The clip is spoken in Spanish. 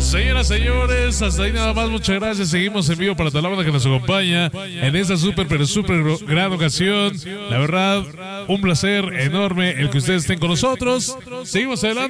Señoras, señores, hasta ahí nada más, muchas gracias. Seguimos en vivo para toda la banda que nos acompaña en esta súper gran ocasión. La verdad, un placer enorme el que ustedes estén con nosotros. Seguimos adelante.